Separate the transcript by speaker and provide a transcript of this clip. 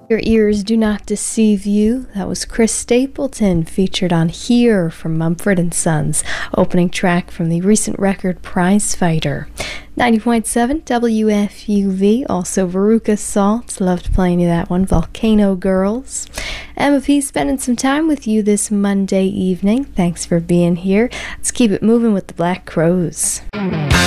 Speaker 1: Your ears do not deceive you. That was Chris Stapleton featured on Here from Mumford & Sons, opening track from the recent record Prize Fighter. 90.7 WFUV, also Veruca Salt, loved playing you that one, Volcano Girls. Emma P spending some time with you this Monday evening. Thanks for being here. Let's keep it moving with the Black Crowes.